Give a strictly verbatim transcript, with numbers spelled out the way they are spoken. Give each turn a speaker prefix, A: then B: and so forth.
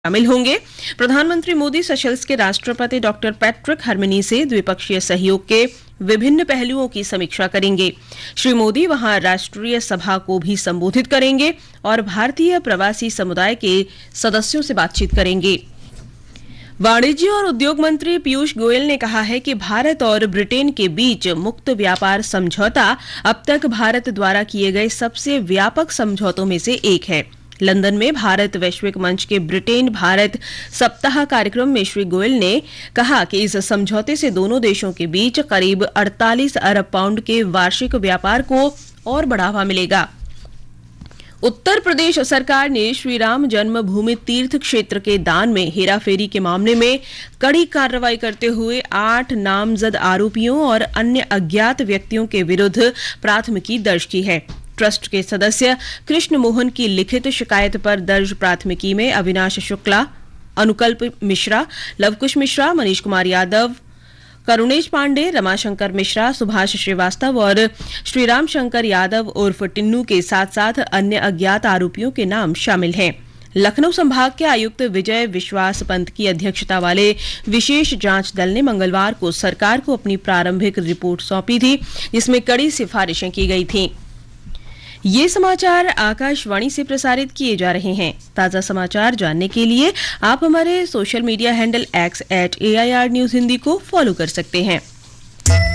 A: शामिल होंगे। प्रधानमंत्री मोदी सेशल्स के राष्ट्रपति डॉक्टर पैट्रिक हरमिनी से द्विपक्षीय सहयोग के विभिन्न पहलुओं की समीक्षा करेंगे। श्री मोदी वहां राष्ट्रीय सभा को भी संबोधित करेंगे और भारतीय प्रवासी समुदाय के सदस्यों से बातचीत करेंगे। वाणिज्य और उद्योग मंत्री पीयूष गोयल ने कहा है कि भारत और ब्रिटेन के बीच मुक्त व्यापार समझौता अब तक भारत द्वारा किए गए सबसे व्यापक समझौतों में से एक है। लंदन में भारत वैश्विक मंच के ब्रिटेन भारत सप्ताह कार्यक्रम में श्री गोयल ने कहा कि इस समझौते से दोनों देशों के बीच करीब अड़तालीस अरब पाउंड के वार्षिक व्यापार को और बढ़ावा मिलेगा। उत्तर प्रदेश सरकार ने श्री राम जन्मभूमि तीर्थ क्षेत्र के दान में हेराफेरी के मामले में कड़ी कार्रवाई करते हुए आठ नामजद आरोपियों और अन्य अज्ञात व्यक्तियों के विरुद्ध प्राथमिकी दर्ज की है। ट्रस्ट के सदस्य कृष्ण मोहन की लिखित शिकायत पर दर्ज प्राथमिकी में अविनाश शुक्ला, अनुकल्प मिश्रा, लवकुश मिश्रा, मनीष कुमार यादव, करुणेश पांडे, रमाशंकर मिश्रा, सुभाष श्रीवास्तव और श्रीराम शंकर यादव उर्फ टिन्नू के साथ साथ अन्य अज्ञात आरोपियों के नाम शामिल हैं। लखनऊ संभाग के आयुक्त विजय विश्वास पंत की अध्यक्षता वाले विशेष जांच दल ने मंगलवार को सरकार को अपनी प्रारंभिक रिपोर्ट सौंपी थी, जिसमें कड़ी सिफारिशें की गई थीं। ये समाचार आकाशवाणी से प्रसारित किए जा रहे हैं। ताजा समाचार जानने के लिए आप हमारे social media handle x eight A I R news Hindi को फॉलो कर सकते हैं।